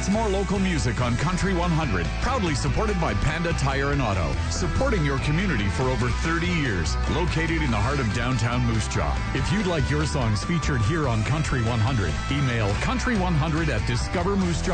Lots more local music on Country 100, proudly supported by Panda Tire and Auto, supporting your community for over 30 years, located in the heart of downtown Moose Jaw. If you'd like your songs featured here on Country 100, email country100 at discovermoosejaw.com.